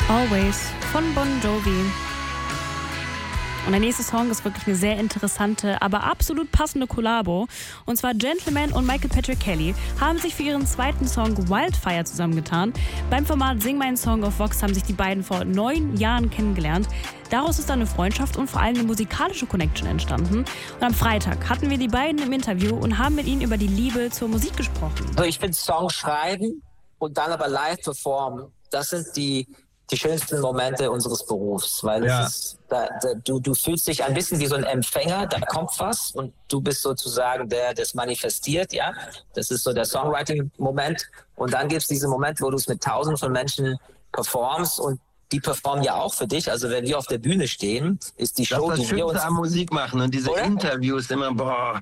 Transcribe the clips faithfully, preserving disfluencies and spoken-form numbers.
Always von Bon Jovi. Und der nächste Song ist wirklich eine sehr interessante, aber absolut passende Kollabo. Und zwar Gentleman und Michael Patrick Kelly haben sich für ihren zweiten Song Wildfire zusammengetan. Beim Format Sing meinen Song auf Vox haben sich die beiden vor neun Jahren kennengelernt. Daraus ist dann eine Freundschaft und vor allem eine musikalische Connection entstanden. Und am Freitag hatten wir die beiden im Interview und haben mit ihnen über die Liebe zur Musik gesprochen. Also ich finde Song schreiben und dann aber live performen, das sind die die schönsten Momente unseres Berufs, weil ja. es ist, da, da, du, du fühlst dich ein bisschen wie so ein Empfänger, da kommt was und du bist sozusagen der, der es manifestiert, ja. Das ist so der Songwriting-Moment und dann gibt es diesen Moment, wo du es mit tausenden von Menschen performst und die performen ja auch für dich. Also wenn wir auf der Bühne stehen, ist die Show, das ist das die wir uns am Musik machen und diese Oder? Interviews immer, boah.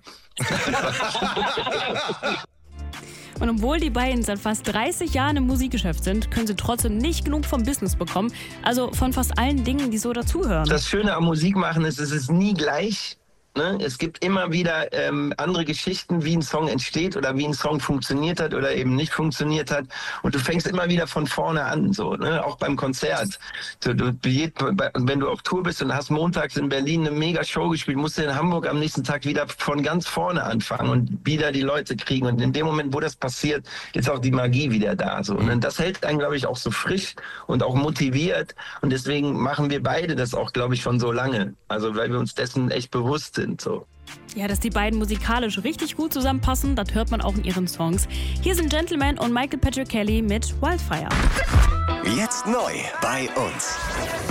Und obwohl die beiden seit fast dreißig Jahren im Musikgeschäft sind, können sie trotzdem nicht genug vom Business bekommen. Also von fast allen Dingen, die so dazugehören. Das Schöne am Musikmachen ist, es ist nie gleich. Ne? Es gibt immer wieder ähm, andere Geschichten, wie ein Song entsteht oder wie ein Song funktioniert hat oder eben nicht funktioniert hat. Und du fängst immer wieder von vorne an, so, ne? Auch beim Konzert. Du, du, wenn du auf Tour bist und hast montags in Berlin eine mega Show gespielt, musst du in Hamburg am nächsten Tag wieder von ganz vorne anfangen und wieder die Leute kriegen. Und in dem Moment, wo das passiert, ist auch die Magie wieder da. So. Und das hält einen, glaube ich, auch so frisch und auch motiviert. Und deswegen machen wir beide das auch, glaube ich, schon so lange. Also weil wir uns dessen echt bewusst sind. So. Ja, dass die beiden musikalisch richtig gut zusammenpassen, das hört man auch in ihren Songs. Hier sind Gentleman und Michael Patrick Kelly mit Wildfire. Jetzt neu bei uns.